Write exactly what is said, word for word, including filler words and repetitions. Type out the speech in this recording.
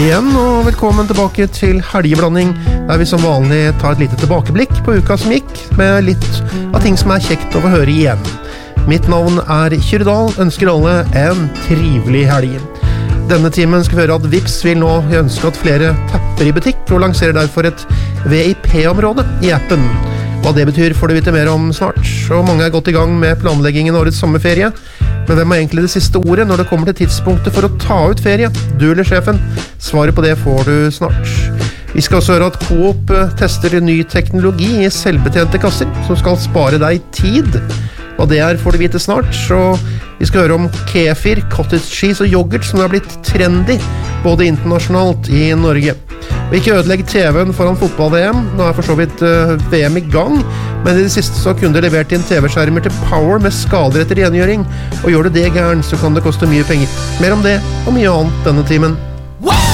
Igjen, og velkommen tilbake til Helgeblanding, der vi som vanlig tar et lite tilbakeblikk på uka som gikk, med litt av ting som er kjekt å få høre igjen. Mitt navn er Kyrdal, ønsker alle en trivelig helg. Denne timen skal vi høre at Vipps vil nå ønske at flere tapper i butikk, og lanserer derfor et V I P-område i appen. Hva det betyr får du vite mer om snart, og mange er godt i gang med planleggingen av årets sommerferie. Men hvem er egentlig det siste ordet når det kommer til tidspunktet for å ta ut ferie? Du eller sjefen? Svaret på det får du snart. Vi skal også høre at Coop tester ny teknologi i selvbetjente kasser, som skal spare deg tid. Hva det er får du vite snart, og vi skal høre om kefir, cottage cheese og yoghurt som har blitt trendy, både internasjonalt i Norge. Og ikke ødelegg T V-en foran fotball-V M, nå er for så vidt uh, V M i gang, men i det siste så kunne det levert inn T V-skjermer til Power med skader etter rengjøring, og gjør du det gærent så kan det koste mye penger. Mer om det og mye annet denne timen.